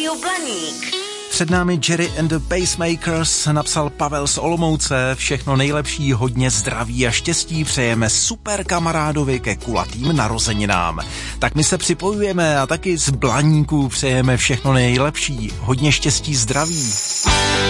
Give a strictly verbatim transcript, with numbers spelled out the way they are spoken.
Rádio Blaník. Před námi Jerry and the Pacemakers, napsal Pavel z Olomouce. Všechno nejlepší, hodně zdraví a štěstí přejeme super kamarádovi ke kulatým narozeninám. Tak my se připojujeme a taky z Blaníků přejeme všechno nejlepší, hodně štěstí, zdraví.